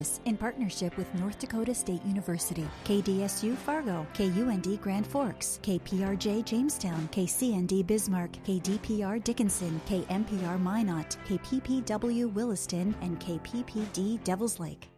in partnership with North Dakota State University, KDSU Fargo, KUND Grand Forks, KPRJ Jamestown, KCND Bismarck, KDPR Dickinson, KMPR Minot, KPPW Williston, and KPPD Devils Lake.